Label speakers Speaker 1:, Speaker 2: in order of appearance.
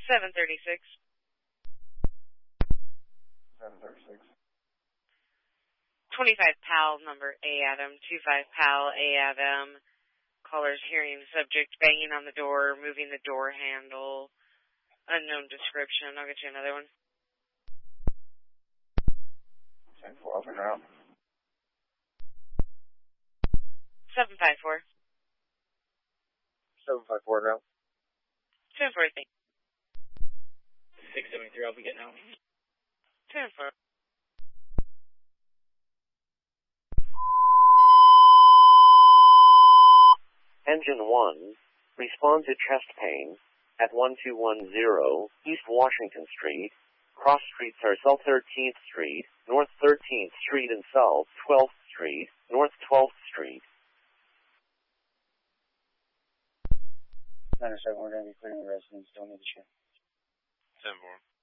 Speaker 1: 736.
Speaker 2: 736.
Speaker 1: 25 PAL, number A Adam, 25 PAL, A Adam. Caller's hearing the subject banging on the door, moving the door handle. Unknown description. I'll get you another one.
Speaker 2: 10-4, open route.
Speaker 1: 754.
Speaker 2: 754 route.
Speaker 1: 10-4, thank
Speaker 3: 673, I'll be getting out.
Speaker 1: 10-4.
Speaker 4: Engine 1, respond to chest pain at 1210 East Washington Street. Cross streets are South 13th Street, North 13th Street and South 12th Street, North 12th Street.
Speaker 2: 907, we're going to be clearing the residence. Don't need to check.
Speaker 3: 10-4.